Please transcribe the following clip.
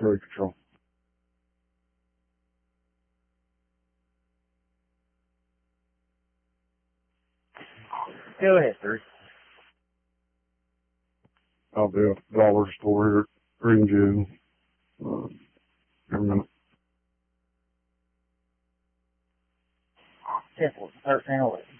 3 Control. Go ahead, sir. I'll be a dollar store here at Green Gym. In a minute. 10-13-11.